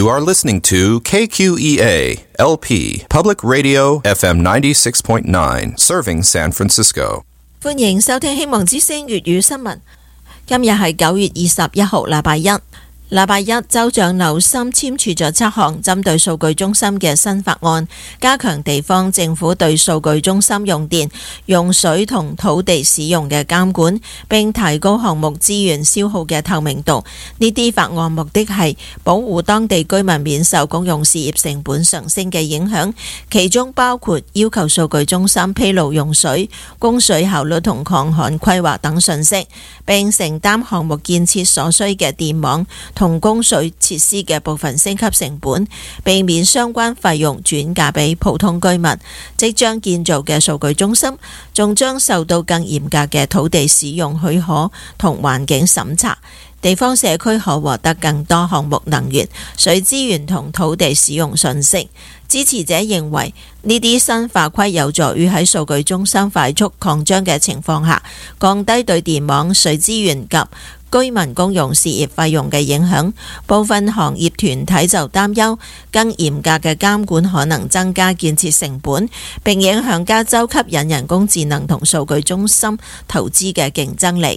You are listening to KQEA LP Public Radio FM 96.9 serving San Francisco。 歡迎收聽希望之聲粵語新聞。今日係9月21號，禮拜一。禮拜一，州長紐森簽署咗7項針對數據中心嘅新法案，加強地方政府對數據中心用電、用水同土地使用嘅監管，並提高項目資源消耗嘅透明度。呢啲法案目的係保護當地居民免受公用事業成本上升嘅影響，其中包括要求數據中心披露用水、供水效率同抗旱規劃等信息，並承擔項目建設所需嘅電網同供水設施嘅部分升級成本，避免相關費用轉嫁俾普通居民。即將建造嘅數據中心仲將受到更嚴格嘅土地使用許可同環境審查，地方社區可獲得更多項目能源、水資源同土地使用信息。支持者認為呢啲新法規有助於喺數據中心快速擴張嘅情況下，降低對電網、水資源及居民公用事業費用嘅影響。部分行業團體就擔憂更嚴格嘅監管可能增加建設成本，並影響加州吸引人工智能同數據中心投資嘅競爭力。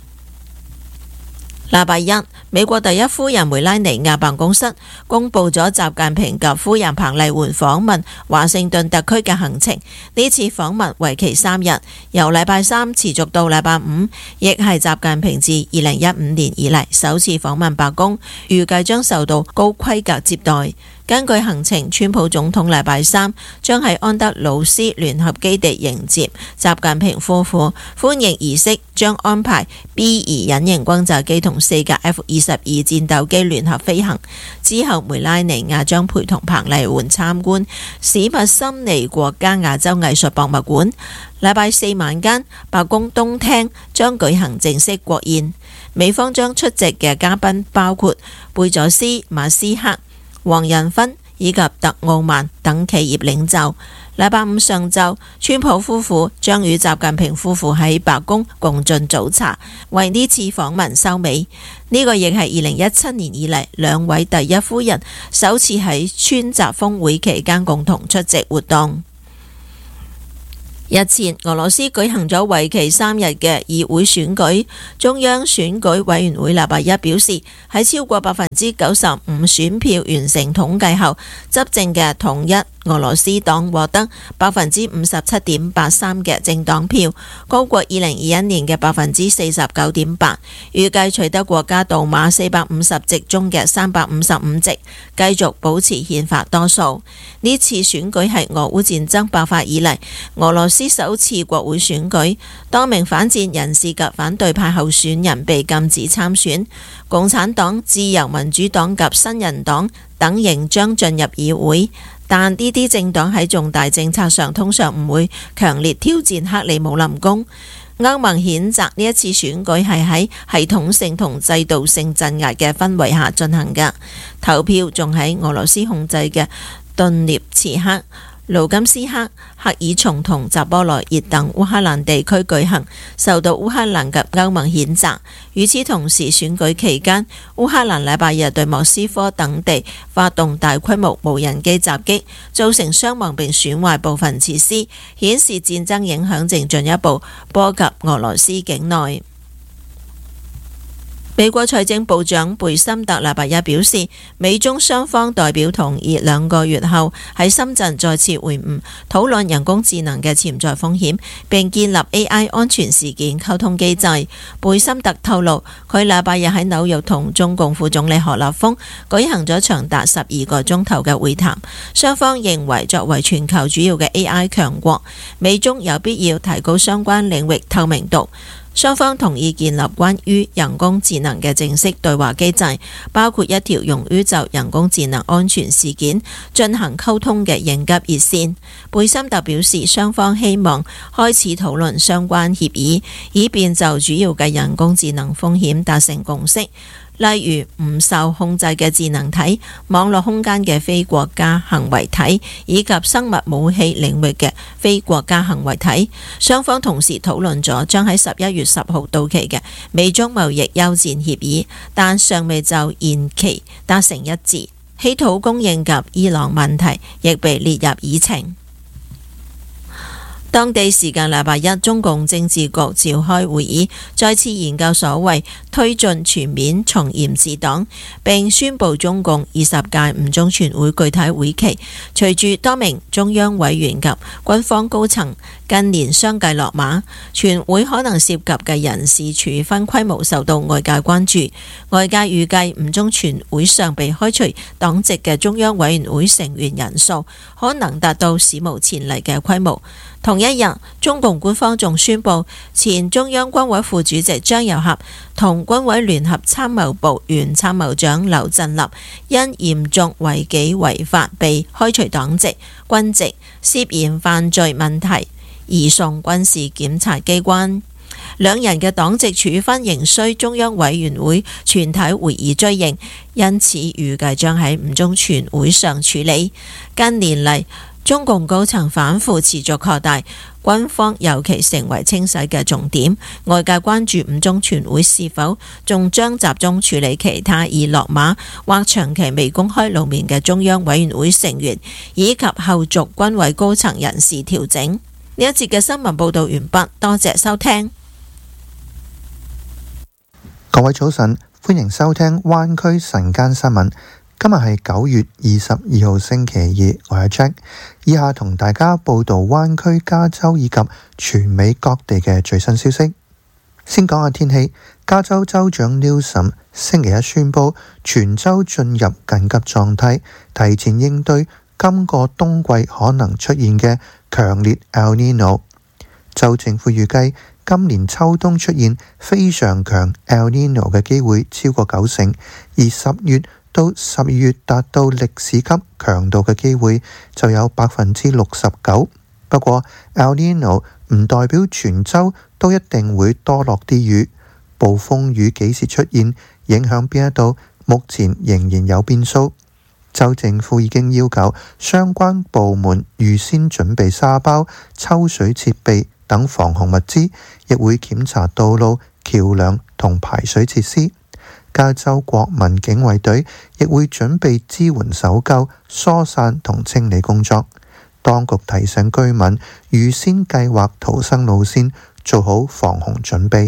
禮拜一，美國第一夫人梅拉尼亞辦公室公布咗習近平及夫人彭麗媛訪問華盛頓特區嘅行程。呢次訪問為期3日，由禮拜三持續到禮拜五，亦係習近平自2015年以嚟首次訪問白宮，預計將受到高規格接待。根據行程，川普總統禮拜三將喺安德魯斯聯合基地迎接習近平夫婦，歡迎儀式將安排 B-2隱形轟炸機同4架 F-22戰鬥機聯合飛行。之後，梅拉尼亞將陪同彭麗媛參觀史密森尼國家亞洲藝術博物館。禮拜四晚間，白宮東廳將舉行正式國宴，美方將出席嘅嘉賓包括貝佐斯、馬斯克、黃仁勳以及特奧曼等企業領袖。禮拜五上晝，川普夫婦將與習近平夫婦喺白宮共進早茶，為呢次訪問收尾。呢個亦係2017年以嚟兩位第一夫人首次喺川習峰會期間共同出席活動。日前，俄羅斯舉行咗為期3日嘅議會選舉。中央選舉委員會禮拜一表示，喺超過95%選票完成統計後，執政嘅統一俄羅斯黨獲得57.83%嘅政黨票，高過2021年嘅49.8%，預計取得國家杜馬450席中嘅355席，繼續保持憲法多數。呢次選舉係俄烏戰爭爆發以嚟俄羅斯首次國會選舉，多名反戰人士及反對派候選人被禁止參選，共產黨、自由民主黨及新人黨等仍將進入議會，但呢啲政黨喺重大政策上通常唔會強烈挑戰克里姆林宮。歐盟譴責呢一次選舉係喺系統性同制度性鎮壓嘅氛圍下進行嘅，投票仲喺俄羅斯控制嘅頓涅茨克、盧甘斯克、赫爾松同扎波羅熱等烏克蘭地區舉行，受到烏克蘭及歐盟譴責。與此同時，選舉期間，烏克蘭禮拜日對莫斯科等地發動大規模無人機襲擊，造成傷亡並損壞部分設施，顯示戰爭影響正進一步波及俄羅斯境內。美國財政部長貝森特禮拜一表示，美中雙方代表同意2個月後喺深圳再次會晤，討論人工智能嘅潛在風險，並建立 AI 安全事件溝通機制。貝森特透露，佢禮拜日喺紐約同中共副總理何立峰舉行咗長達12個鐘頭嘅會談，雙方認為作為全球主要嘅 AI 強國，美中有必要提高相關領域透明度。雙方同意建立關於人工智能嘅正式對話機制，包括一條用於就人工智能安全事件進行溝通嘅應急熱線。貝森特表示，雙方希望開始討論相關協議，以便就主要嘅人工智能風險達成共識。例如唔受控制嘅智能體、網絡空間嘅非國家行為體以及生物武器領域嘅非國家行為體。雙方同時討論咗將喺11月10號到期嘅美中貿易休戰協議，但尚未就延期達成一致。 稀土供應及伊朗問題亦被列入議程。當地時間禮拜一，中共政治局召開會議，再次研究所謂推進全面從嚴治黨，並宣布中共20屆五中全會具體會期。隨住多名中央委員及軍方高層近年相繼落馬，全會可能涉及嘅人事處分規模受到外界關注。外界預計五中全會上被開除黨籍嘅中央委員會成員人數可能達到史無前例嘅規模。同一日，中共官方仲宣布，前中央軍委副主席張又俠同軍委聯合參謀部原參謀長劉振立因嚴重違紀違法被開除黨籍、軍籍，涉嫌犯罪問題移送軍事檢察機關。兩人嘅黨籍處分仍需中央委員會全體會議追認，因此預計將喺五中全會上處理。近年嚟，中共高層反腐持續擴大，軍方尤其成為清洗嘅重點。外界關注五中全會是否仲將集中處理其他已落馬或長期未公開露面嘅中央委員會成員，以及後續軍委高層人事調整。呢一節嘅新聞報道完畢，多謝收聽。 各位早晨，歡迎收聽灣區晨間新聞。今日係9月22號星期二，我係 Jack， 以下同大家報道灣區、加州以及全美各地嘅最新消息。先講下天氣，加州州長 Newsom 星期一宣布全州進入緊急狀態，提前應對今個冬季可能出現嘅強烈 El Nino。州政府預計今年秋冬出現非常強 El Nino 嘅機會超過90%，而10月到12月達到歷史級強度嘅機會就有69%。不過 El Nino 唔代表全州都一定會多落啲雨，暴風雨幾時出現，影響邊一度，目前仍然有變數。州政府已經要求相關部門預先準備沙包、抽水設備等防洪物資，亦會檢查道路、橋樑同排水設施。加州國民警衛隊亦會準備支援搜救、疏散同清理工作。當局提醒居民預先計劃逃生路線，做好防洪準備。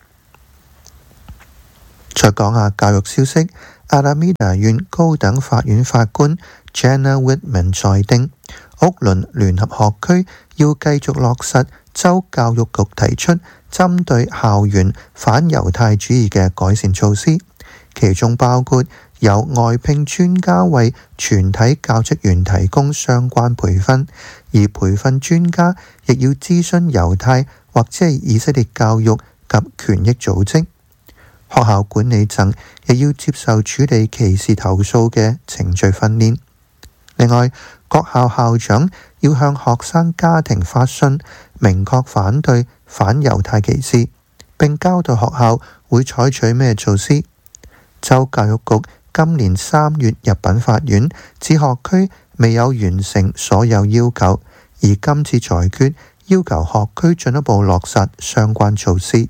再講下教育消息，阿拉米達縣高等法院法官 Jana Whitman 裁定，屋崙聯合學區要繼續落實州教育局提出針對校園反猶太主義嘅改善措施，其中包括由外聘專家為全體教職員提供相關培訓，而培訓專家亦要諮詢猶太或者係以色列教育及權益組織。學校管理層亦要接受處理歧視投訴嘅程序訓練。另外，各校校長要向學生家庭發信，明確反對反猶太歧視，並交代學校會採取咩措施。州教育局今年3月入稟法院，指學區未有完成所有要求，而今次裁決要求學區進一步落實相關措施。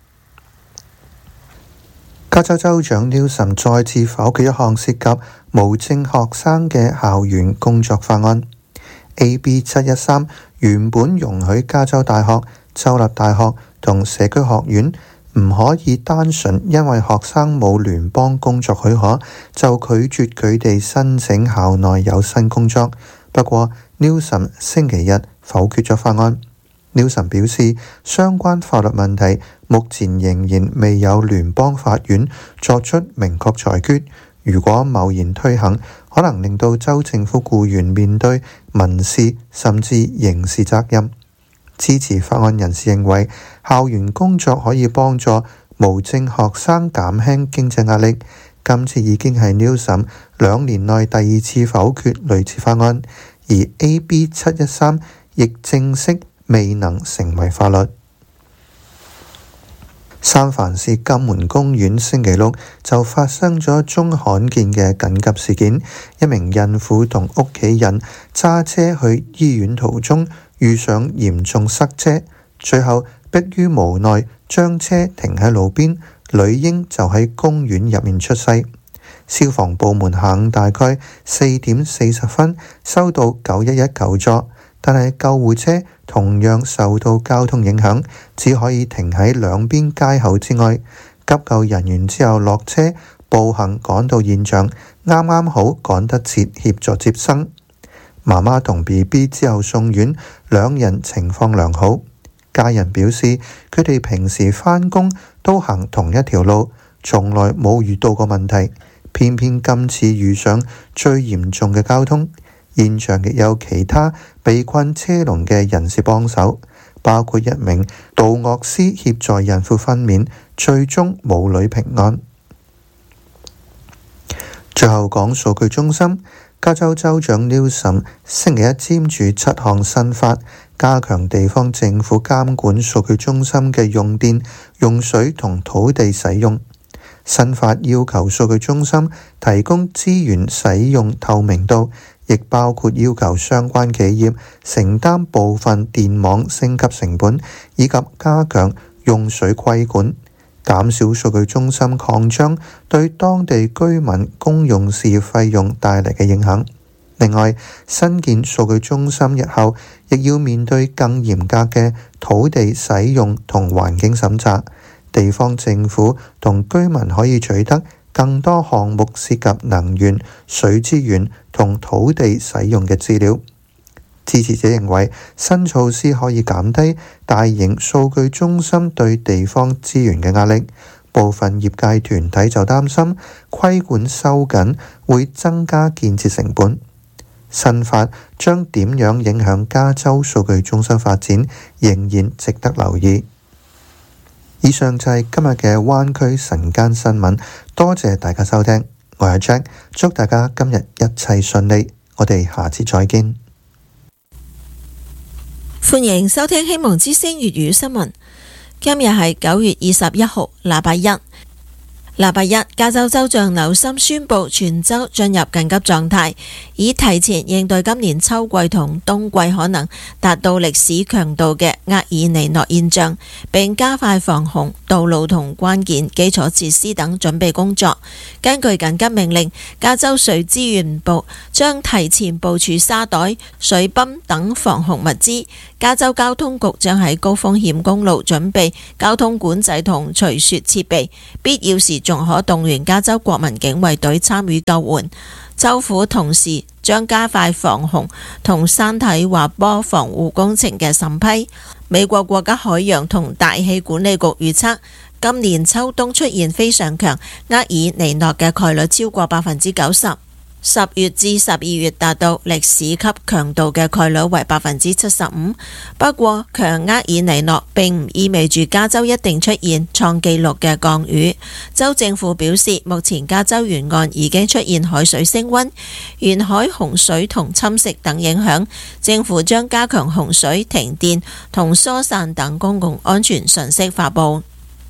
加州州長 Newsom 再次否決一項涉及無證學生嘅校園工作法案。AB 713原本容許加州大學、州立大學同社區學院唔可以單純因為學生冇聯邦工作許可就拒絕佢哋申請校內有薪工作。不過 Newsom 星期日否決咗法案。Newsom 表示，相關法律問題目前仍然未有聯邦法院作出明確裁決。如果貿然推行，可能令到州政府僱員面對民事甚至刑事責任。支持法案人士認為，校園工作可以幫助無證學生減輕經濟壓力。今次已經係 Newsom 2年內第2次否決類似法案，而 AB 713亦正式未能成為法律。三藩市金門公園星期六就發生咗宗罕見嘅緊急事件，一名孕婦同屋企人揸車去醫院途中遇上嚴重塞車，最後迫於無奈將車停喺路邊，女嬰就喺公園入面出世。 消防部門下午大概4點40分收到911求助，但係救護車同樣受到交通影響，只可以停喺兩邊街口之外。急救人員之後落車步行趕到現場，啱啱好趕得切協助接生。媽媽同 BB 之後送院，兩人情況良好。家人表示佢哋平時返工都行同一條路，從來冇遇到過問題，偏偏今次遇上最嚴重嘅交通。現場亦有其他被困車龍嘅人士幫手，包括一名導樂師協助孕婦分娩，最終母女平安。最後講數據中心，加州州長 Newsom 星期一簽署7項新法，加強地方政府監管數據中心嘅用電、用水同土地使用。新法要求數據中心提供資源使用透明度，亦包括要求相關企業承擔部分電網升級成本，以及加強用水規管，減少數據中心擴張對當地居民公用事業費用帶嚟嘅影響。另外，新建數據中心日後亦要面對更嚴格嘅土地使用同環境審查，地方政府同居民可以取得更多項目涉及能源、水資源同土地使用嘅資料。支持者認為新措施可以減低大型數據中心對地方資源嘅壓力。部分業界團體就擔心規管收緊會增加建設成本。新法將點樣影響加州數據中心發展，仍然值得留意。以上就係今日嘅灣區晨間新聞，多謝大家收聽，我係 Jack， 祝大家今日一切順利，我哋下次再見。 歡迎收聽希望之聲粵語新聞。今日係9月21號，禮拜一。禮拜一，加州州長紐森宣布全州進入緊急狀態，以提前應對今年秋季同冬季可能達到歷史強度嘅厄爾尼諾現象，並加快防洪、道路同關鍵基礎設施等準備工作。根據緊急命令，加州水資源部將提前部署沙袋、水泵等防洪物資。加州交通局將喺高風險公路準備交通管制同除雪設備，必要時仲可動員加州國民警衛隊參與救援。州府同時將加快防洪同山體滑坡防護工程嘅審批。美國國家海洋同大氣管理局預測，今年秋冬出現非常強厄爾尼諾嘅概率超過90%。10月至12月達到歷史級強度嘅概率為75%。不過，強厄爾尼諾並唔意味住加州一定出現創紀錄嘅降雨。州政府表示，目前加州沿岸已經出現海水升溫、沿海洪水同侵蝕等影響。政府將加強洪水、停電同疏散等公共安全信息發佈。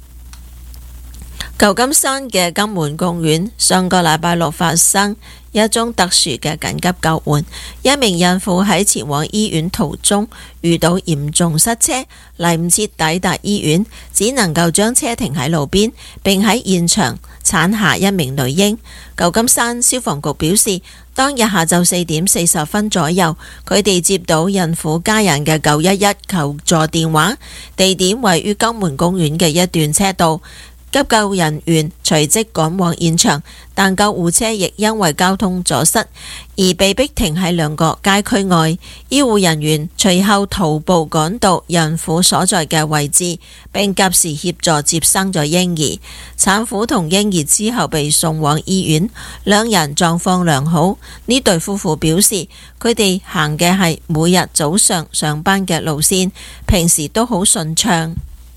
舊金山嘅金門公園上個禮拜六發生一宗特殊嘅緊急救援，一名孕婦喺前往醫院途中遇到嚴重塞車，嚟唔切抵達醫院，只能夠將車停喺路邊，並喺現場產下一名女嬰。舊金山消防局表示，當日下晝4點40分左右，佢哋接到孕婦家人嘅911求助電話，地點位於金門公園嘅一段車道。急救人員隨即趕往現場，但救護車亦因為交通阻塞而被迫停喺兩個街區外。醫護人員隨後徒步趕到孕婦所在嘅位置，並及時協助接生咗嬰兒。產婦同嬰兒之後被送往醫院，兩人狀況良好。呢對夫婦表示，佢哋行嘅係每日早上上班嘅路線，平時都好順暢，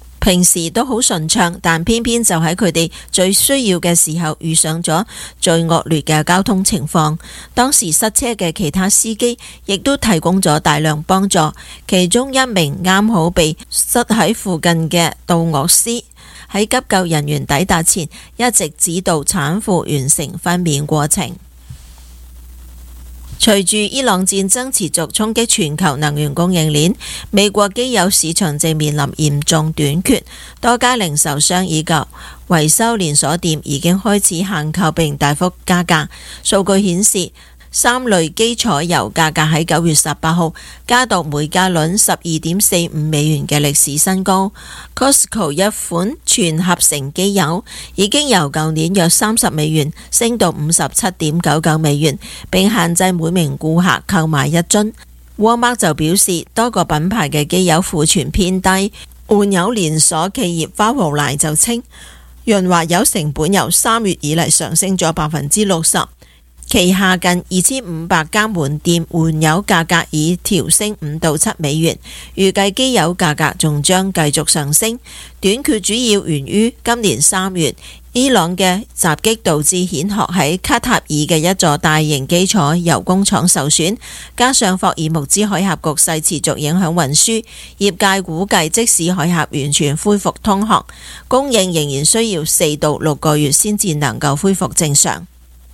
但偏偏就喺佢哋最需要嘅時候遇上咗最惡劣嘅交通情況。當時塞車嘅其他司機亦都提供咗大量幫助，其中一名啱好被塞喺附近嘅導樂師喺急救人員抵達前一直指導產婦完成分娩過程。 隨住伊朗戰爭持續衝擊全球能源供應鏈，美國機油市場正面臨嚴重短缺，多家零售商以及維修連鎖店已經開始限購並大幅加價。數據顯示，三類基礎油價格喺9月18號加到每加侖12.45美元嘅歷史新高。Costco 一款全合成機油已經由舊年約30美元升到57.99美元，並限制每名顧客購買1樽。Walmart 就表示，多個品牌嘅機油庫存偏低。換油連鎖企業Valvoline就稱，潤滑油成本由3月以嚟上升咗60%。旗下近2500間門店換油價格已調升5到7美元，預計機油價格仲將繼續上升。短缺主要源於今年3月伊朗嘅襲擊導致蜆殼喺卡塔爾嘅一座大型基礎油工廠受損，加上霍爾木茲海峽局勢持續影響運輸，業界估計即使海峽完全恢復通航，供應仍然需要4到6個月先至能夠恢復正常。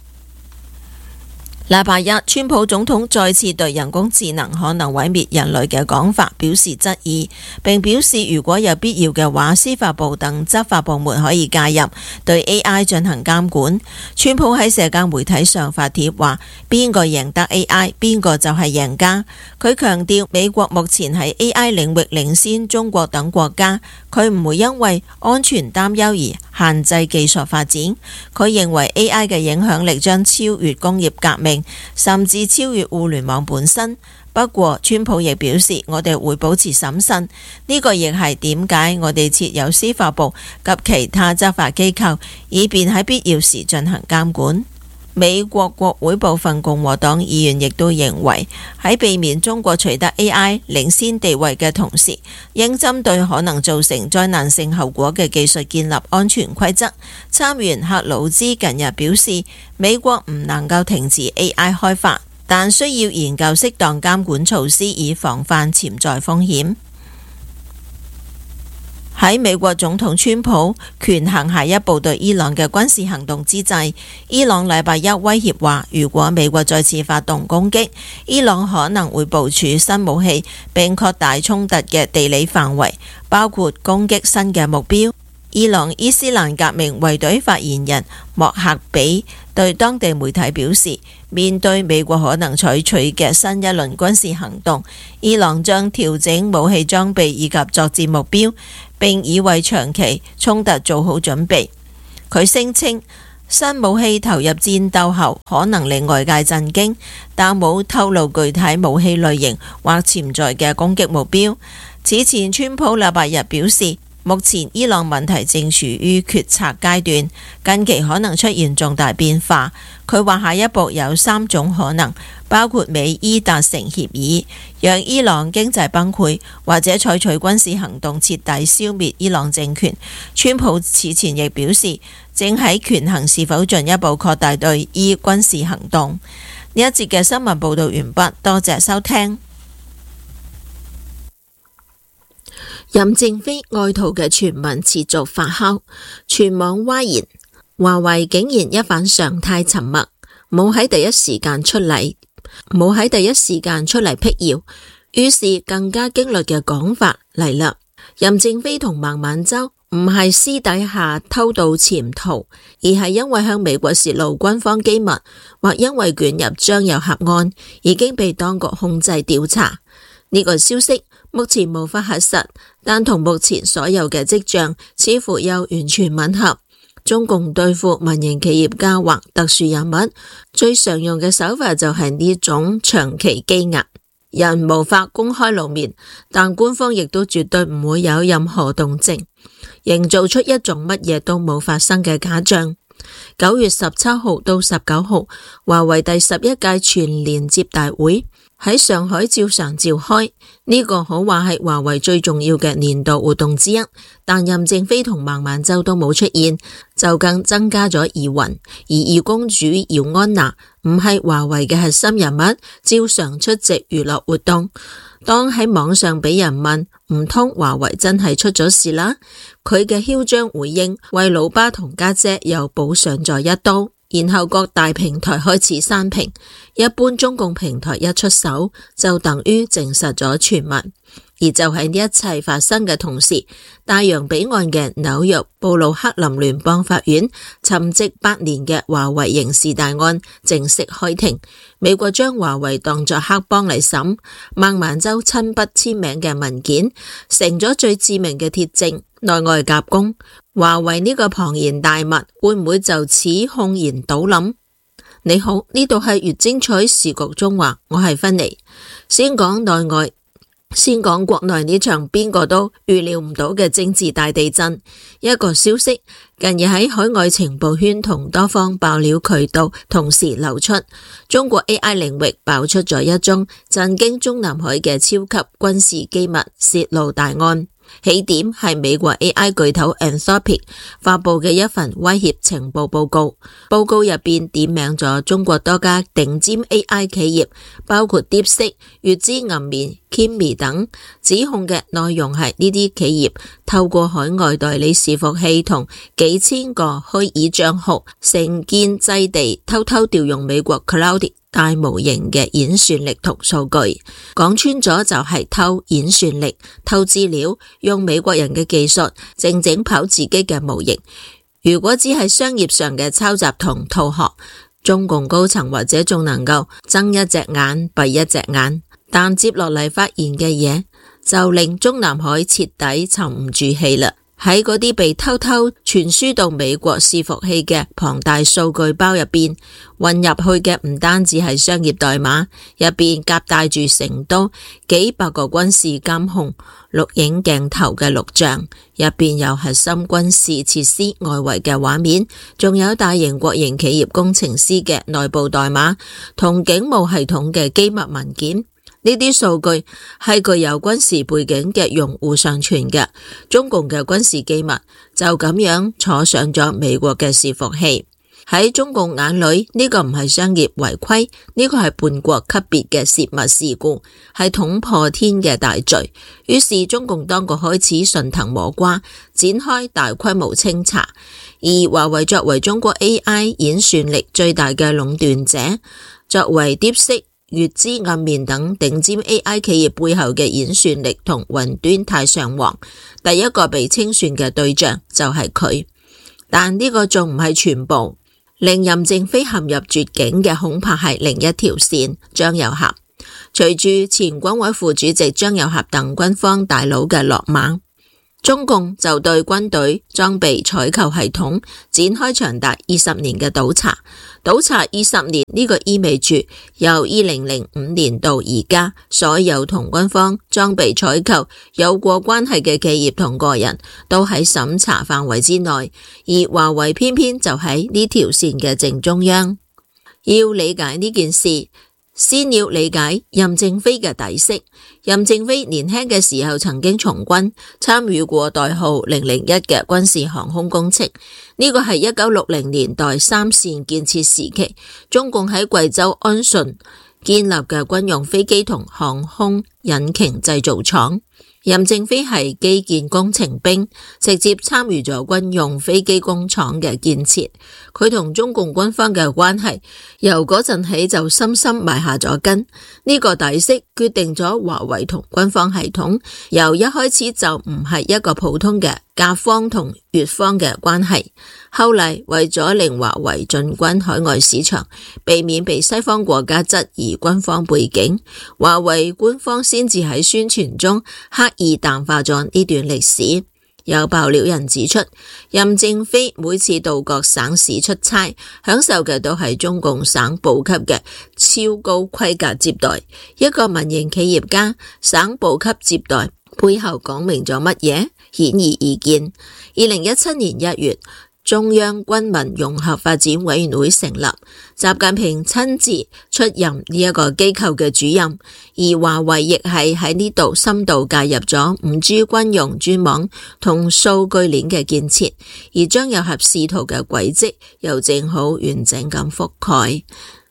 禮拜一，川普總統再次對人工智能可能毀滅人類嘅講法表示質疑，並表示如果有必要嘅話，司法部等執法部門可以介入，對 AI 進行監管。川普喺社交媒體上發帖話，邊個贏得 AI， 邊個就係贏家。佢強調美國目前喺 AI 領域領先中國等國家，佢唔會因為安全擔憂而限制技術發展。佢認為 AI 嘅影響力將超越工業革命，甚至超越互聯網本身。不過，川普亦表示，我哋會保持審慎，呢個亦係點解我哋設有司法部及其他執法機構，以便喺必要時進行監管。美國國會部分共和黨議員亦都認為，喺避免中國取得 AI 領先地位嘅同時，應針對可能造成災難性後果嘅技術建立安全規則。參議員克魯茲近日表示，美國唔能夠停止 AI 開發，但需要研究適當監管措施以防範潛在風險。喺美國總統川普權衡下一步對伊朗嘅軍事行動之際，伊朗禮拜一威脅話，如果美國再次發動攻擊，伊朗可能會部署新武器並擴大衝突嘅地理範圍，包括攻擊新嘅目標。伊朗伊斯蘭革命衛隊發言人莫克比對當地媒體表示，面對美國可能採取嘅新一輪軍事行動，伊朗將調整武器裝備以及作戰目標，並已為長期衝突做好準備。佢聲稱新武器投入戰鬥後可能令外界震驚，但冇透露具體武器類型或潛在嘅攻擊目標。此前，川普禮拜日表示，目前伊朗問題正處於決策階段，近期可能出現重大變化。佢話下一步有3種可能，包括美伊達成協議，讓伊朗經濟崩潰，或者採取軍事行動徹底消滅伊朗政權。川普此前亦表示，正喺權衡是否進一步擴大對伊軍事行動。呢一節嘅新聞報道完畢，多謝收聽。任正非愛徒嘅傳聞持續發酵，全網譁然。華為竟然一反常態沉默，冇喺第一時間出嚟闢謠，於是更加激烈嘅講法嚟啦。任正非同孟晚舟唔係私底下偷渡潛逃，而係因為向美國泄露軍方機密，或因為捲入張又俠案，已經被當局控制調查。呢個消息目前無法核實，但同目前所有嘅跡象似乎又完全吻合。中共對付民營企業家或特殊人物，最常用嘅手法就係呢種長期羈押，人無法公開露面，但官方亦都絕對唔會有任何動靜，營造出一種乜嘢都冇發生嘅假象。9月17號到19號，華為第11屆全年接大會喺上海照常召開，呢個可話係華為最重要嘅年度活動之一，但任正非同孟晚舟都冇出現，就更增加咗疑雲。而二公主姚安娜唔係華為嘅核心人物，照常出席娛樂活動。當喺網上俾人問唔通華為真係出咗事啦，佢嘅囂張回應為老爸同家姐又補上咗一刀。 然後各大平台開始刪評。一般中共平台一出手，就等於證實咗傳聞。而就喺呢一切發生嘅同時，大洋彼岸嘅紐約布魯克林聯邦法院沉寂8年嘅華為刑事大案正式開庭。美國將華為當作黑幫嚟審，孟晚舟親筆簽名嘅文件成咗最致命嘅鐵證，內外夾攻。華為呢個龐然大物會唔會就此轟然倒冧？你好，呢度係越精彩時局中話，我係芬妮。先講內外。先講國內呢場邊個都預料唔到嘅政治大地震。一個消息近日喺海外情報圈同多方爆料渠道同時流出，中國 AI 領域爆出咗一宗震驚中南海嘅超級軍事機密洩露大案。起點係美國 AI 巨頭 Anthropic 發佈嘅一份威脅情報報告，報告入邊點名咗中國多家頂尖 AI 企業，包括 DeepSeek、月之銀面、Kimi 等，指控嘅內容係呢啲企業透過海外代理伺服器同幾千個虛擬賬號，成建制地偷偷調用美國 Cloud大模型嘅演算力同數據，講穿咗就係偷演算力、偷資料，用美國人嘅技術整跑自己嘅模型。如果只係商業上嘅抄襲同套學，中共高層或者仲能夠睜一隻眼閉一隻眼，但接落嚟發現嘅嘢就令中南海徹底沉唔住氣啦。喺嗰啲被偷偷傳輸到美國伺服器嘅龐大數據包入邊，混入去嘅唔單止係商業代碼，入邊夾帶住成都幾百個軍事監控錄影鏡頭嘅錄像，入邊有核心軍事設施外圍嘅畫面，仲有大型國營企業工程師嘅內部代碼同警務系統嘅機密文件。呢啲數據係具有軍事背景嘅用戶上傳嘅，中共嘅軍事機密就咁樣坐上咗美國嘅伺服器。喺中共眼裏，呢個唔係商業違規，呢個係叛國級別嘅洩密事故，係捅破天嘅大罪。於是中共當局開始順藤摸瓜，展開大規模清查。而華為作為中國 AI 演算力最大嘅壟斷者，作為 DeepSeek、月之暗面等頂尖 AI 企業背後嘅演算力同雲端太上皇，第一個被清算嘅對象就係佢。但呢個仲唔係全部，令任正非陷入絕境嘅恐怕係另一條線——張又俠。隨住前軍委副主席張又俠等軍方大佬嘅落馬，中共就對軍隊裝備採購系統展開長達20年嘅倒查。倒查20年，呢個意味住由2005年到而家，所有同軍方裝備採購有過關係嘅企業同個人都喺審查範圍之內，而華為偏偏就喺呢條線嘅正中央。要理解呢件事，先要理解任正非嘅底色。任正非年輕嘅時候曾經從軍，參與過代號001嘅軍事航空工程。呢個係1960年代三線建設時期，中共喺貴州安順建立嘅軍用飛機同航空引擎製造廠。任正非係基建工程兵，直接參與咗軍用飛機工廠嘅建設。佢同中共軍方嘅關係由嗰陣起就深深埋下咗根。呢個底色決定咗華為同軍方系統由一開始就唔係一個普通嘅甲方同乙方嘅關係。後嚟為咗令華為進軍海外市場，避免被西方國家質疑軍方背景，華為官方先至喺宣傳中刻意淡化咗呢段歷史。有爆料人指出，任正非每次到各省市出差，享受嘅都係中共省部級嘅超高規格接待。一個民營企業家省部級接待背後講明咗乜嘢？顯而易見。2017年1月，中央軍民融合發展委員會成立，習近平親自出任呢一個機構嘅主任，而華為亦係喺呢度深度介入咗 5G 軍用專網同數據鏈嘅建設，而張又俠仕途嘅軌跡又正好完整咁覆蓋。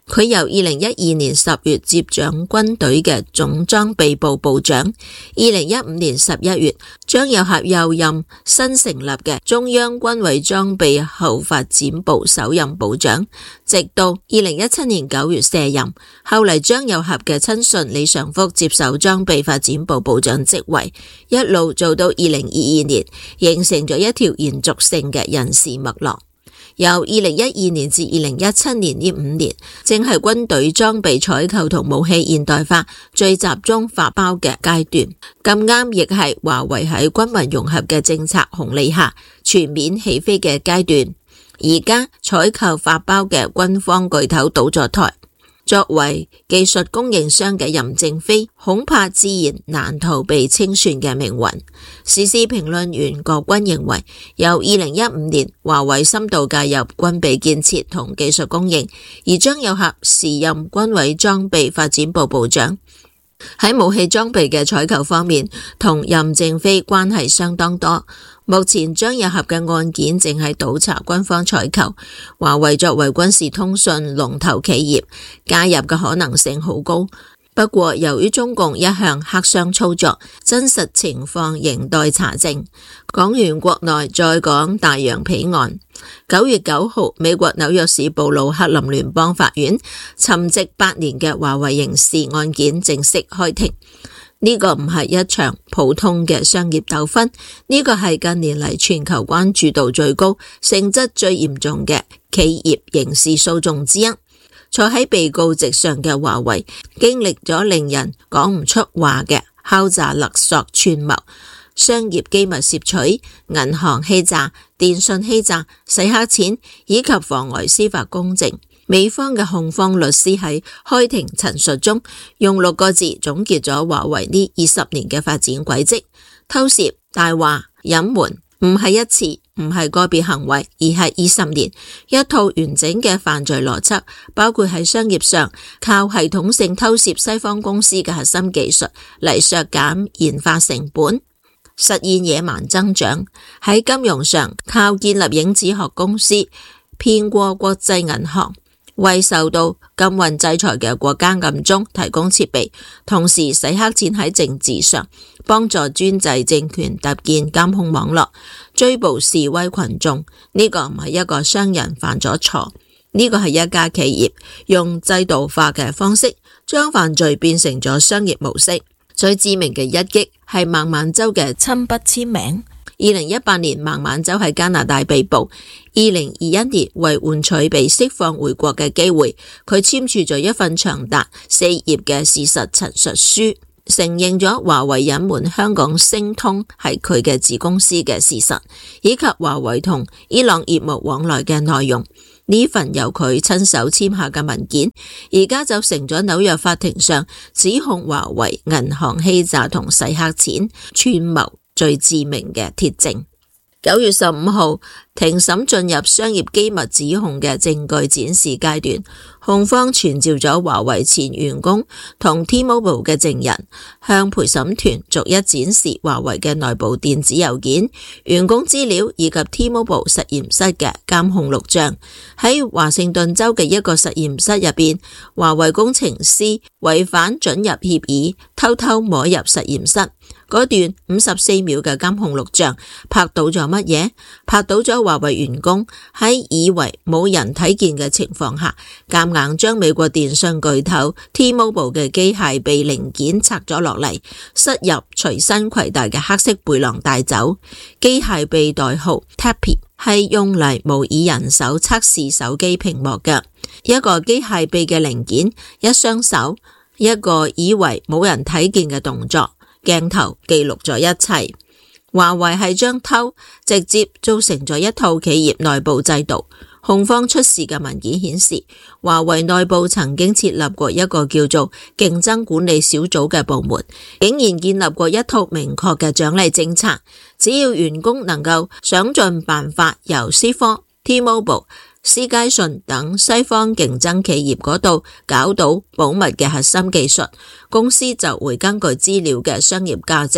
佢由2012年10月接掌軍隊嘅總裝備部部長，2015年11月張又俠又任新成立嘅中央軍委裝備後發展部首任部長，直到2017年9月卸任。後嚟張又俠嘅親信李尚福接手裝備發展部部長職位，一路做到2022年，形成咗一條延續性嘅人事脈絡。由2012年至2017年呢5年，正係軍隊裝備採購同武器現代化最集中發包嘅階段，咁啱亦係華為喺軍民融合嘅政策紅利下全面起飛嘅階段。而家採購發包嘅軍方巨頭倒咗台，作為技術供應商嘅任正非恐怕自然難逃被清算嘅命運。時事評論員郭軍認為，由2015年華為深度介入軍備建設同技術供應，而張又俠時任軍委裝備發展部部長，喺武器裝備嘅採購方面同任正非關係相當多。目前張又俠嘅案件正喺倒查軍方採購，華為作為軍事通訊龍頭企業，介入嘅可能性好高。不過由於中共一向黑箱操作，真實情況仍待查證。講完國內，再講大洋彼岸。9月9號，美國紐約市布魯克林聯邦法院沉寂8年嘅華為刑事案件正式開庭。呢個唔係一場普通嘅商業糾紛，呢個係近年嚟全球關注度最高、性質最嚴重嘅企業刑事訴訟之一。坐喺被告席上嘅華為，經歷咗令人講唔出話嘅敲詐勒索串謀、商業機密竊取、銀行欺詐、電信欺詐、洗黑錢以及妨礙司法公正。美方嘅控方律師喺開庭陳述中用6個字總結咗華為呢20年嘅發展軌跡：偷竊、大話、隱瞞，唔係一次，唔係個別行為，而係20年一套完整嘅犯罪邏輯，包括喺商業上靠系統性偷竊西方公司嘅核心技術嚟削減研發成本，實現野蠻增長；喺金融上靠建立影子學公司騙過國際銀行，為受到禁運制裁嘅國家暗中提供設備，同時洗黑錢；喺政治上幫助專制政權搭建監控網絡，追捕示威群眾。呢個唔係一個商人犯咗錯，呢個係一家企業用制度化嘅方式將犯罪變成咗商業模式。最致命嘅一擊係孟晚舟嘅親筆簽名。2018年孟晚舟喺加拿大被捕，2021年為換取被釋放回國嘅機會，佢簽署咗一份長達4頁嘅事實陳述書，承認咗華為隱瞞香港星通係佢嘅子公司嘅事實，以及華為同伊朗業務往來嘅內容。呢份由佢親手簽下嘅文件，而家就成咗紐約法庭上指控華為銀行欺詐同洗黑錢串謀最致命嘅鐵證。9月15號，庭審進入商業機密指控嘅證據展示階段，控方傳召咗華為前員工同 T-Mobile 嘅證人，向陪審團逐一展示華為嘅內部電子郵件、員工資料以及 T-Mobile 實驗室嘅監控錄像。喺華盛頓州嘅一個實驗室入邊，華為工程師違反准入協議，偷偷摸入實驗室。嗰段54秒嘅監控錄像拍到咗乜嘢？拍到咗華為員工喺以為冇人睇見嘅情況下，夾硬將美國電信巨頭 T-Mobile 嘅機械臂零件拆咗落嚟，塞入隨身攜帶嘅黑色背囊帶走。機械臂代號 Tappy 係用嚟模擬人手測試手機屏幕嘅一個機械臂嘅零件，一雙手，一個以為冇人睇見嘅動作。鏡頭記錄咗一切。華為係將偷直接造成咗一套企業內部制度。控方出示嘅文件顯示，華為內部曾經設立過一個叫做競爭管理小組嘅部門，竟然建立過一套明確嘅獎勵政策，只要員工能夠想盡辦法由思科、T-Mobile、思佳訊等西方競爭企業嗰度搞到保密嘅核心技術，公司就會根據資料嘅商業價值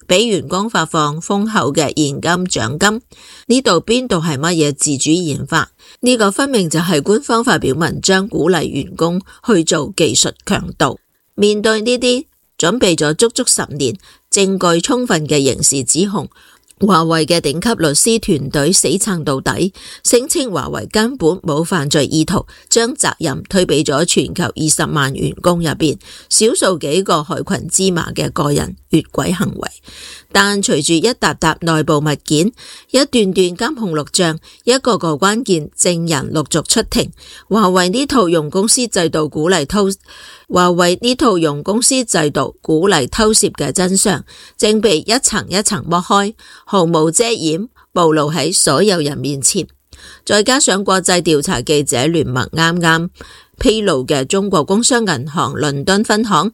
俾員工發放豐厚嘅現金獎金。呢度邊度係乜嘢自主研發？呢個分明就係官方發表文章鼓勵員工去做技術強盜。面對呢啲準備咗足足10年、證據充分嘅刑事指控，華為嘅頂級律師團隊死撐到底，聲稱華為根本冇犯罪意圖，將責任推俾咗全球20萬員工入邊少數幾個害群之馬嘅個人越軌行為。但隨住一沓沓內部物件、一段段監控錄像、一個個關鍵證人陸續出庭，華為呢套用公司制度鼓勵偷竊嘅真相，正被一層一層剝開，毫無遮掩，暴露喺所有人面前。再加上國際調查記者聯盟啱啱披露嘅中國工商銀行倫敦分行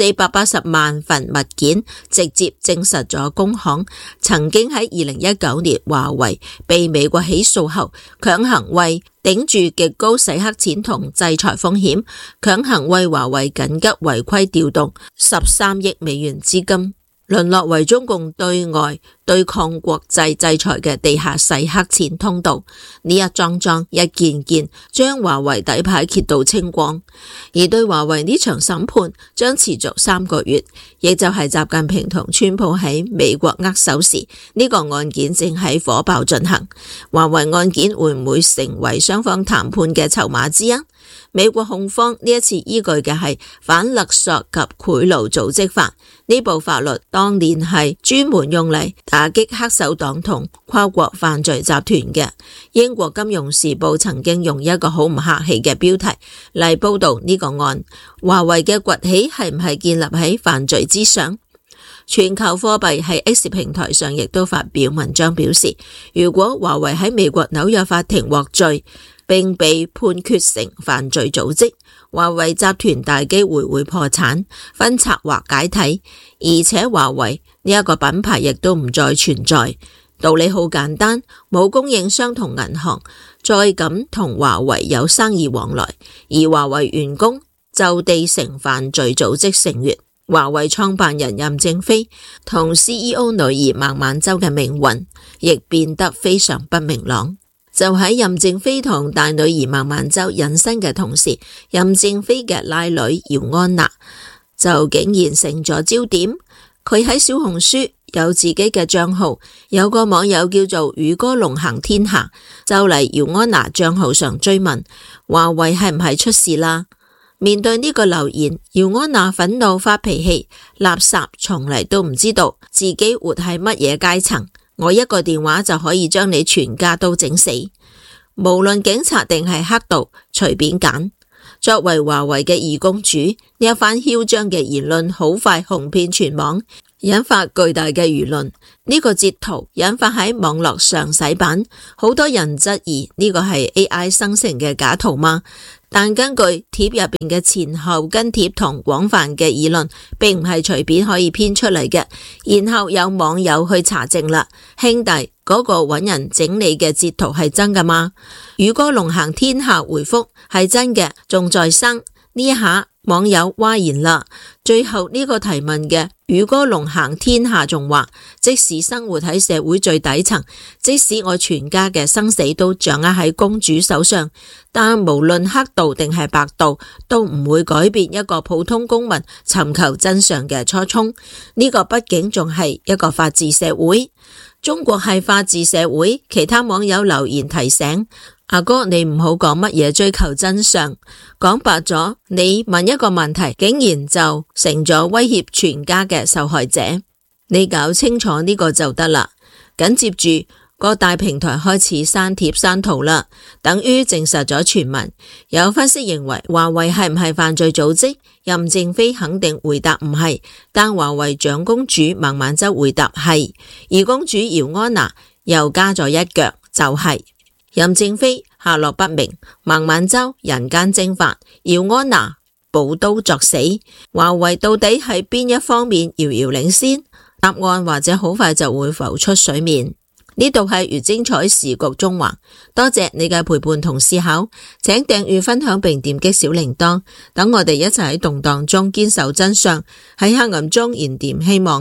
480萬份物件，直接證實咗工行曾經喺2019年華為被美國起訴後，強行為頂住極高洗黑錢同制裁風險，強行為華為緊急違規調動13億美元資金，淪落為中共對外對抗國際制裁嘅地下洗黑錢通道。呢一樁樁一件件將華為底牌揭到清光。而對華為呢場審判將持續3個月，亦就係習近平同川普喺美國握手時，呢個案件正喺火爆進行。華為案件會唔會成為雙方談判嘅籌碼之一？美國控方呢一次依據嘅係反勒索及賄賂組織法，呢部法律當年係專門用嚟打擊黑手黨同跨國犯罪集團嘅。英國金融時報曾經用一個好唔客氣嘅標題嚟報道呢個案，華為嘅崛起係唔係建立喺犯罪之上？全球貨幣喺 X 平台上亦都發表文章表示，如果華為喺美國紐約法庭獲罪並被判決成犯罪組織，華為集團大機會破產、分拆或解體，而且華為呢一個品牌亦都唔再存在。道理好簡單，冇供應商同銀行再敢同華為有生意往來，而華為員工就地成犯罪組織成員。華為創辦人任正非同 CEO 女兒孟晚舟嘅命運亦變得非常不明朗。就喺任正非同大女兒孟晚舟隱身嘅同時，任正非嘅拉女姚安娜就竟然成咗焦點。佢喺小紅書有自己嘅賬號，有個網友叫做宇哥龍行天下就嚟姚安娜賬號上追問華為係唔係出事啦。面對呢個留言，姚安娜憤怒發脾氣，垃圾從嚟都唔知道自己活喺乜嘢階層，我一個電話就可以將你全家都整死，無論警察定係黑道，隨便揀。作為華為嘅二公主，呢一番囂張嘅言論好快紅遍全網，引發巨大嘅輿論。呢個截圖引發喺網絡上洗版，好多人質疑呢個係 AI 生成嘅假圖嗎？但根據貼入邊嘅前後跟貼同廣泛嘅議論，並唔係隨便可以編出嚟嘅。然後有網友去查證啦，兄弟，嗰個搵人整理嘅截圖係真噶嗎？宇哥龍行天下回覆係真嘅，仲在生。呢一下網友嘩然啦。最後呢個提問嘅宇哥龍行天下仲話，即使生活喺社會最底層，即使我全家嘅生死都掌握喺公主手上，但無論黑道定係白道，都唔會改變一個普通公民尋求真相嘅初衷。呢個畢竟仲係一個法治社會，中國係法治社會。其他網友留言提醒，阿哥，你唔好講乜嘢追求真相，講白咗，你問一個問題，竟然就成咗威脅全家嘅受害者。你搞清楚呢個就得啦。緊接住各大平台開始刪帖刪圖啦，等於證實咗傳聞。有分析認為華為係唔係犯罪組織？任正非肯定回答唔係，但華為長公主孟晚舟回答係，二公主姚安娜又加咗一腳，就係任正非下落不明，孟晚舟人間蒸發，姚安娜補刀作死。華為到底喺邊一方面遙遙領先？答案或者好快就會浮出水面。呢度係越精彩時局中環，多謝你嘅陪伴同思考，請訂閱分享並點擊小鈴鐺，等我哋一齊喺動盪中堅守真相，喺黑暗中燃點希望。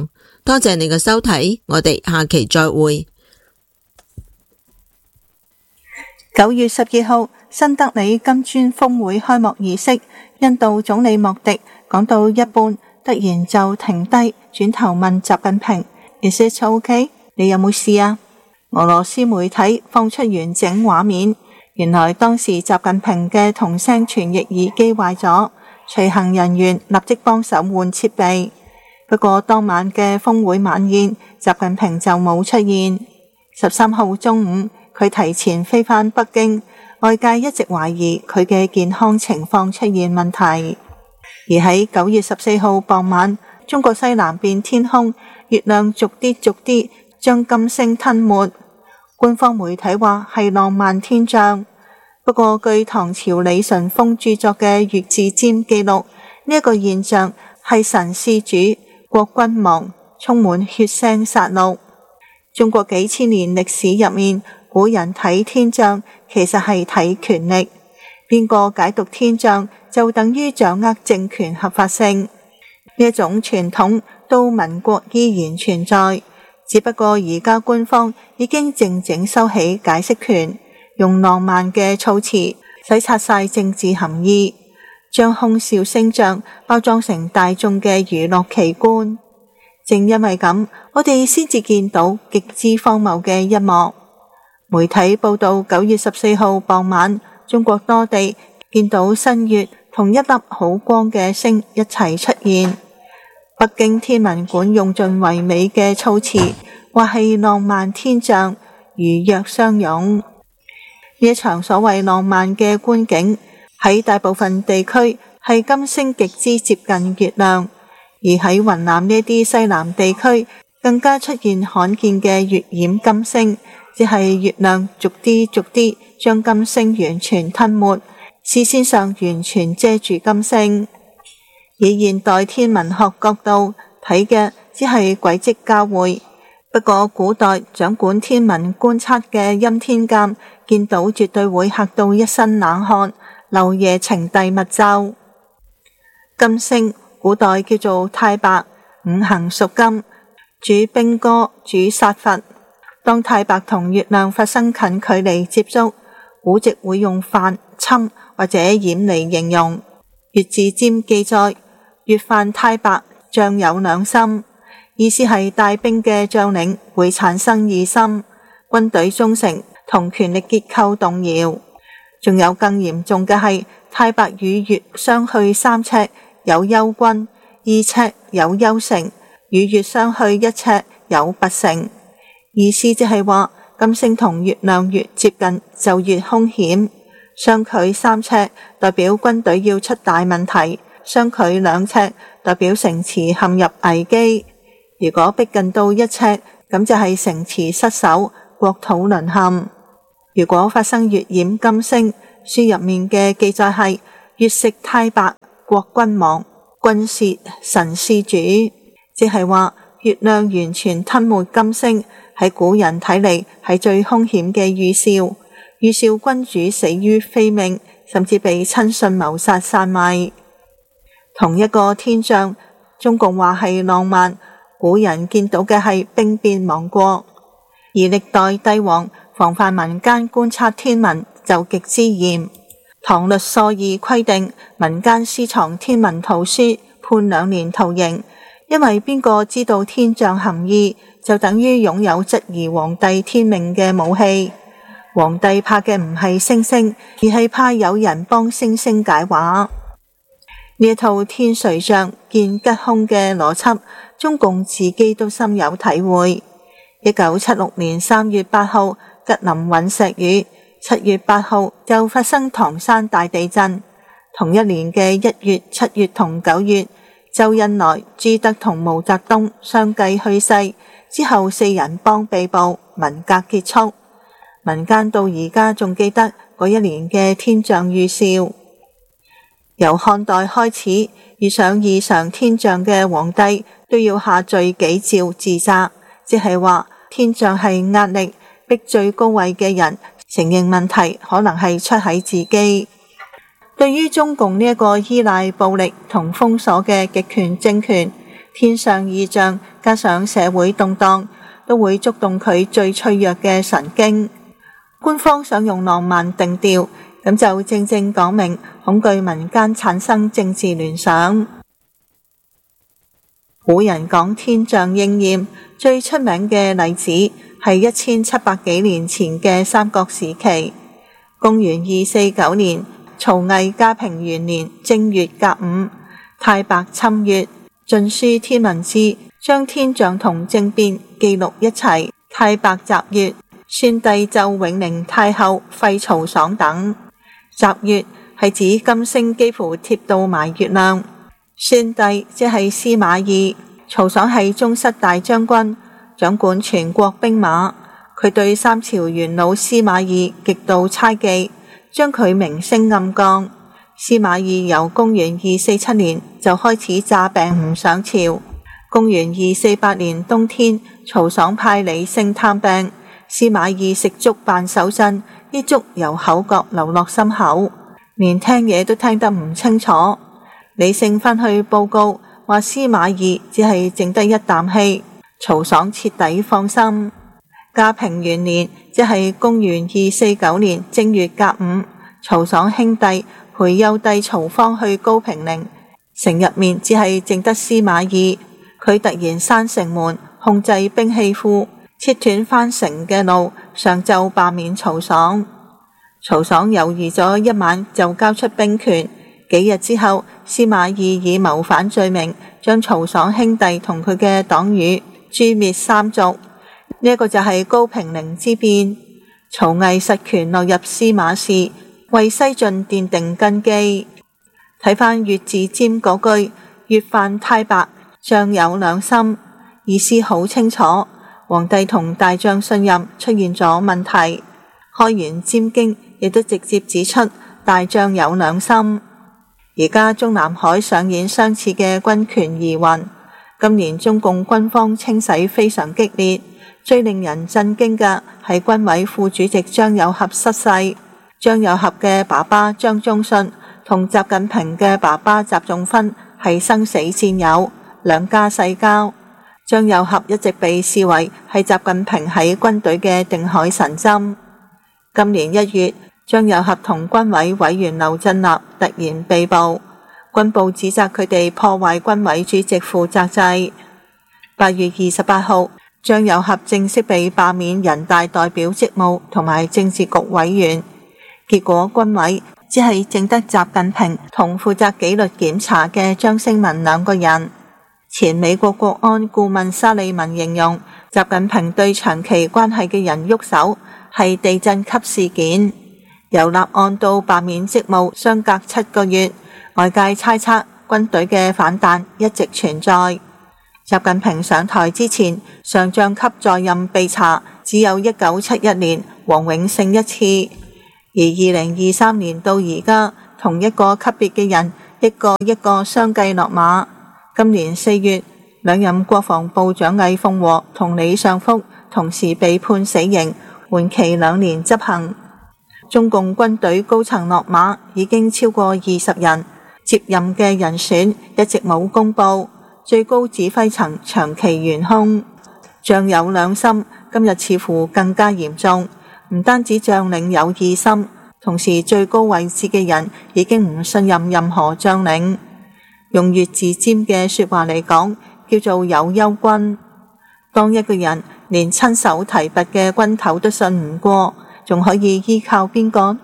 多謝你嘅收睇，我哋下期再會。 9月12號，新德里金磚峰會開幕儀式，印度總理莫迪講到一半，突然就停低，轉頭問習近平 ：Is it okay？ 你有冇事啊？俄羅斯媒體放出完整畫面，原來當時習近平嘅同聲傳譯耳機壞咗，隨行人員立即幫手換設備。不過當晚嘅峰會晚宴，習近平就冇出現。13號中午，佢提前飛返北京，外界一直懷疑佢嘅健康情況出現問題。而喺9月14號傍晚，中國西南邊天空，月亮逐啲將金星吞沒。官方媒體話係浪漫天象，不過據唐朝李淳風著作嘅《月字占》記錄，呢一個現象係神施主，國君亡，充滿血腥殺戮。中國幾千年歷史入面，古人睇天象其實係睇權力，邊個解讀天象就等於掌握政權合法性。呢一種傳統到民國依然存在。只不過而家官方已經靜靜收起解釋權，用浪漫嘅措辭洗刷晒政治含義，將空笑星象包裝成大眾嘅娛樂奇觀。正因為咁，我哋先至見到極之荒謬嘅一幕。媒體報道9月14號傍晚，中國多地見到新月同一粒好光嘅星一齊出現。北京天文館用盡唯美嘅措辭，話係浪漫天象，如約相擁。呢一場所謂浪漫嘅觀景，喺大部分地區係金星極之接近月亮，而喺雲南呢啲西南地區，更加出現罕見嘅月掩金星，即係月亮逐啲將金星完全吞沒，視線上完全遮住金星。以現代天文學角度睇嘅只係軌跡交匯，不過古代掌管天文觀測嘅欽天監見到絕對會嚇到一身冷汗，漏夜呈遞密奏。金星古代叫做太白，五行屬金，主兵戈，主殺伐。當太白同月亮發生近距離接觸，古籍會用犯、侵或者掩嚟形容。月字占記載，月犯太白，將有兩心，意思係帶兵嘅將領會產生異心，軍隊忠誠同權力結構動搖。仲有更嚴重嘅係，太白與月相去3尺有憂軍，2尺有憂城，與月相去1尺有拔城。意思即係話金星同月亮越接近就越兇險，相距3尺代表軍隊要出大問題，相距2尺代表城池陷入危機。如果逼近到1尺，咁就係城池失守，國土淪陷。如果發生月掩金星，書入面嘅記載係月食太白，國君亡，君竊神施主，即係話月亮完全吞沒金星，喺古人睇嚟係最兇險嘅預兆，預兆君主死於非命，甚至被親信謀殺散賣。同一個天象，中共話係浪漫，古人見到嘅係兵變亡國。而歷代帝王防範民間觀察天文就極之嚴。唐律疏議規定，民間私藏天文圖書判2年徒刑，因為邊個知道天象含義，就等於擁有質疑皇帝天命嘅武器。皇帝怕嘅唔係星星，而係怕有人幫星星解話。呢一套天誰象見吉凶嘅邏輯，中共自己都深有體會。1976年3月8號，吉林隕石雨，7月8號就發生唐山大地震。同一年嘅1月、7月同9月，周恩來、朱德同毛澤東相繼去世，之後4人幫被捕，文革結束。民間到而家仲記得嗰一年嘅天象預兆。由漢代開始，遇上異常天象嘅皇帝都要下罪己詔自責，即係話天象係壓力，逼最高位嘅人承認問題，可能係出喺自己。對於中共呢一個依賴暴力同封鎖嘅極權政權， 天上異象加上社會動盪，都會觸動佢最脆弱嘅神經。官方想用浪漫定調，咁就正正講明恐懼民間產生政治聯想。古人講天象應驗，最出名嘅例子係1700幾年前嘅三國時期。公元249年，曹魏嘉平元年正月甲午，太白侵越，晉書天文志將天象同政變記錄一齊。太白襲月，宣帝奏永寧太后廢曹爽等。襲月係指金星幾乎貼到埋月亮。宣帝即係司馬懿，曹爽係宗室大將軍，掌管全國兵馬。佢對三朝元老司馬懿極度猜忌，將佢名聲暗降。司馬懿由公元247年就開始詐病唔上朝。公元248年冬天，曹爽派李勝探病，司馬懿食粥扮手震，啲粥由口角流落心口，連聽嘢都聽得唔清楚。李勝返去報告，話司馬懿只係剩得一啖氣，曹爽徹底放心。嘉平元年，即係公元249年正月甲午，曹爽兄弟陪幼弟曹芳去高平陵，城入面只係剩得司馬懿。佢突然閂城門，控制兵器庫，切斷返城嘅路，上奏罷免曹爽。曹爽猶豫咗一晚就交出兵權。幾日之後，司馬懿以謀反罪名將曹爽兄弟同佢嘅黨羽誅滅三族。呢一個就係高平陵之變。曹魏實權落入司馬氏，為西晉奠定根基。睇返月字尖嗰句，月犯太白，將有兩心，意思好清楚。皇帝同大將信任出現咗問題。開元占經亦都直接指出大將有兩心。而家中南海上演相似嘅軍權疑雲。今年中共軍方清洗非常激烈，最令人震驚嘅係軍委副主席張又俠失勢。張又俠嘅爸爸張宗遜同習近平嘅爸爸習仲勳係生死戰友，兩家世交。張又俠一直被視為係習近平喺軍隊嘅定海神針。今年1月，張又俠同軍委委員劉振立突然被捕，軍部指責佢哋破壞軍委主席負責制。8月28號，張又俠正式被罷免人大代表職務同埋政治局委員。結果軍委只係淨得習近平同負責紀律檢查嘅張升民兩個人。前美國國安顧問沙利文形容，習近平對長期關係嘅人喐手係地震級事件。由立案到罷免職務相隔7個月，外界猜測軍隊嘅反彈一直存在。習近平上台之前，上將級在任被查只有1971年黃永勝一次，而2023年到而家，同一個級別嘅人一個一個相繼落馬。今年4月，兩任國防部長魏鳳和同李尚福同時被判死刑，緩期2年執行。中共軍隊高層落馬已經超過20人，接任嘅人選一直冇公布，最高指揮層長期懸空。將有兩心，今日似乎更加嚴重，唔單止將領有異心，同時最高位置嘅人已經唔信任任何將領。用月字尖嘅說話嚟講，叫做有憂軍。當一個人連親手提拔嘅軍頭都信唔過，仲可以依靠邊個？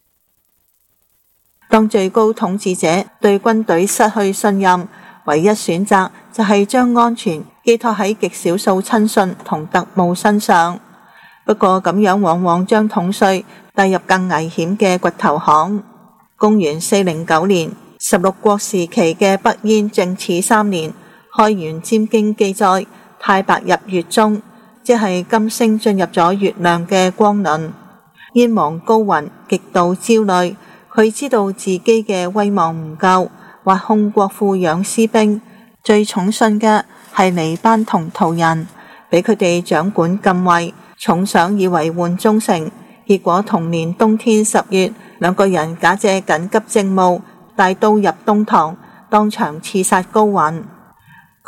當最高統治者對軍隊失去信任，唯一選擇就係將安全寄託喺極少數親信同特務身上。不過咁樣往往將統帥帶入更危險嘅掘頭巷。公元409年，16國時期嘅北燕正始3年，開元占經記載，太白入月中，即係金星進入咗月亮嘅光輪。燕王高雲極度焦慮，佢知道自己嘅威望唔夠，挖空國庫養私兵，最寵信嘅係黎班同陶人，俾佢哋掌管禁衛，重賞以維護忠誠。結果同年冬天10月，兩個人假借緊急政務，帶刀入東堂，當場刺殺高雲。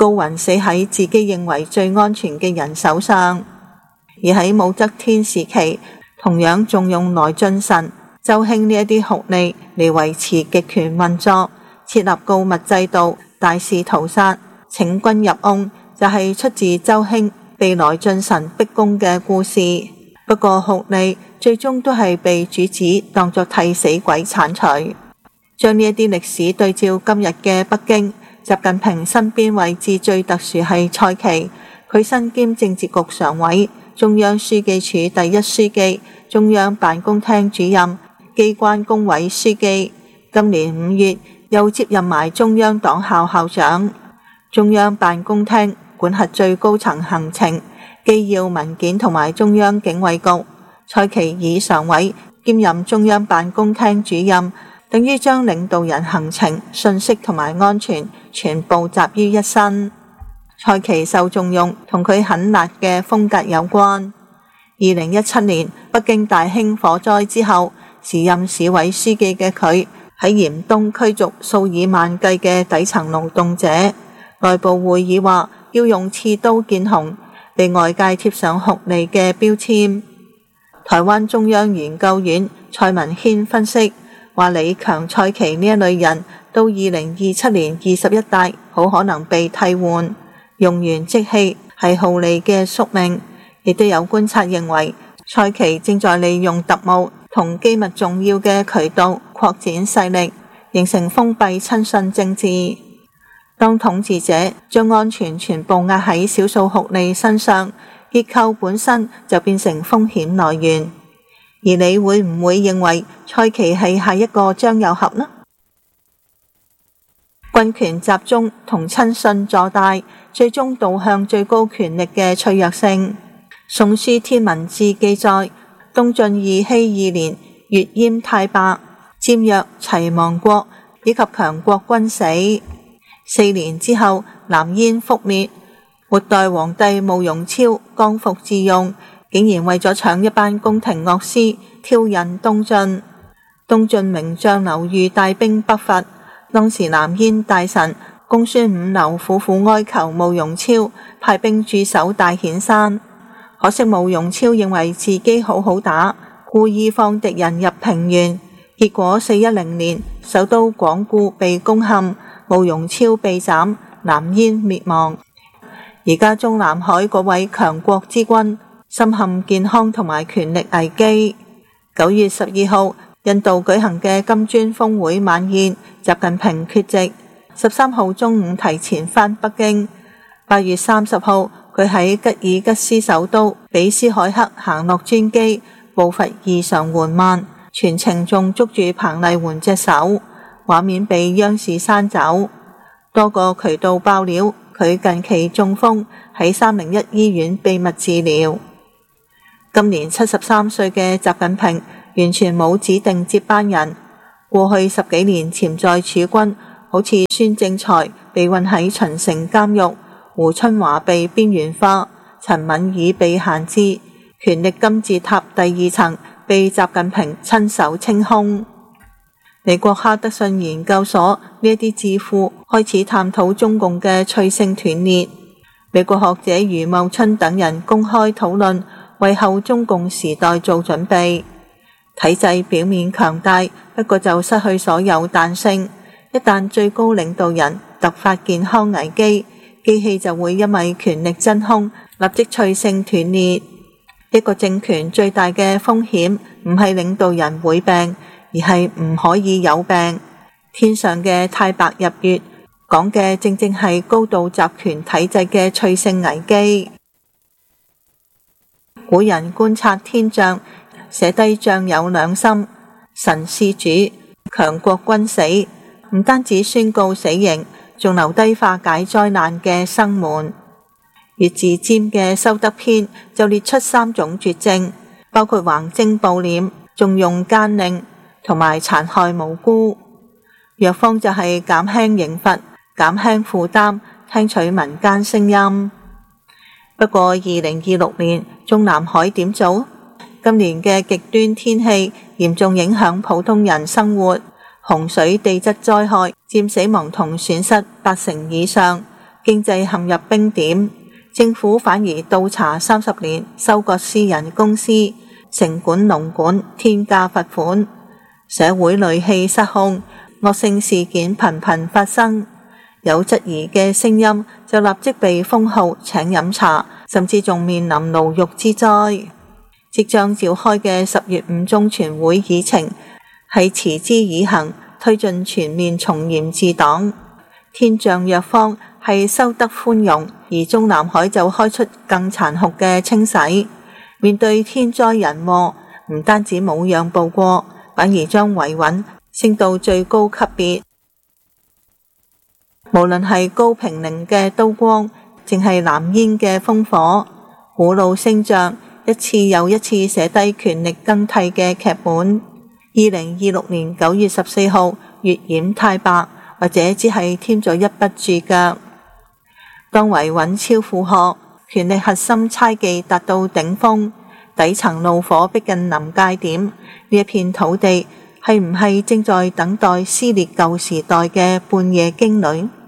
高雲死喺自己認為最安全嘅人手上。而喺武則天時期，同樣重用來俊臣、周興呢一啲酷吏嚟維持極權運作，設立告密制度，大肆屠殺，請君入甕，就係出自周興被來俊臣逼宮嘅故事。不過酷吏最終都係被主子當作替死鬼剷除。將呢一啲歷史對照今日嘅北京，習近平身邊位置最特殊係蔡奇，佢身兼政治局常委、中央書記處第一書記、中央辦公廳主任、機關工委書記，今年5月又接任埋中央黨校校長。中央辦公廳管轄最高層行程、機要文件同埋中央警衛局。蔡奇以常委兼任中央辦公廳主任，等於將領導人行程、信息同埋安全全部集於一身。蔡奇受重用同佢狠辣嘅風格有關。2017年北京大興火災之後，時任市委書記嘅佢喺嚴冬驅逐數以萬計嘅底層勞動者。內部會議話要用刺刀見紅，被外界貼上酷吏嘅標籤。台灣中央研究院蔡文軒分析話，李強、蔡奇呢一類人到2027年21大好可能被替換，用完即棄係酷吏嘅宿命。亦都有觀察認為，蔡奇正在利用特務同機密重要嘅渠道擴展勢力，形成封閉親信政治。當統治者將安全全部壓喺少數酷吏身上，結構本身就變成風險來源。而你會唔會認為蔡奇係下一個張又俠呢？軍權集中同親信坐大，最終導向最高權力嘅脆弱性。宋書天文志記載，東晉義熙2年，越閹太白，佔約齊亡國以及強國均死。4年之後，南燕覆滅，末代皇帝慕容超剛愎自用，竟然為咗搶一班宮廷樂師，挑釁東晉。東晉名將劉裕帶兵北伐，當時南燕大臣公孫五劉苦苦哀求慕容超派兵駐守大顯山，可惜慕容超認為自己好好打，故意放敵人入平原，結果410年首都廣固被攻陷，慕容超被斬，南燕滅亡。而家中南海嗰位強國之君深陷健康同埋權力危機。9月12號，印度舉行嘅金磚峰會晚宴，習近平缺席。13號中午提前返北京。8月30號，佢喺吉爾吉斯首都比斯凱克行落專機，步伐異常緩慢，全程仲捉住彭麗媛隻手，畫面被央視刪走。多個渠道爆料，佢近期中風，喺301醫院秘密治療。今年73歲嘅習近平完全冇指定接班人。過去10幾年潛在儲君，好似孫政才被困喺秦城監獄，胡春華被邊緣化，陳敏爾被閒置，權力金字塔第2層被習近平親手清空。美國哈德遜研究所呢一啲智庫開始探討中共嘅脆性斷裂。美國學者余茂春等人公開討論，為後中共時代做準備。體制表面強大，不過就失去所有彈性。一旦最高領導人突發健康危機，機器就會因為權力真空立即脆性斷裂。一個政權最大嘅風險唔係領導人會病，而係唔可以有病。天上嘅太白日月講嘅正正係高度集權體制嘅脆性危機。古人觀察天象，寫低象有兩心，神是主，強國君死，唔單止宣告死刑，仲留低化解災難嘅生門。月字尖嘅修德篇就列出3種絕症，包括橫徵暴斂、重用奸佞同埋殘害無辜。藥方就係減輕刑罰、減輕負擔，聽取民間聲音。不過2026年中南海點做？今年嘅極端天氣嚴重影響普通人生活，洪水、地質災害佔死亡同損失80%以上， 經濟陷入冰點，政府反而倒查30年，收割私人公司，城管農管，天價罰款，社會戾氣失控，惡性事件頻頻發生。有質疑嘅聲音就立即被封號請飲茶，甚至仲面臨牢獄之災。即將召開嘅10月5中全會議程係持之以恆，推進全面從嚴治黨。天象藥方係收得寬容，而中南海就開出更殘酷嘅清洗。面對天災人禍，唔單止冇讓步過，反而將維穩升到最高級別。無論係高平寧嘅刀光，淨係藍煙嘅烽火，古老星象一次又一次寫低權力更替嘅劇本。2026年9月14號月掩太白，或者只係添咗一筆注腳。當維穩超負荷，權力核心猜忌達到頂峰，底層怒火逼近臨界點，呢一片土地係唔係正在等待撕裂舊時代嘅半夜驚雷？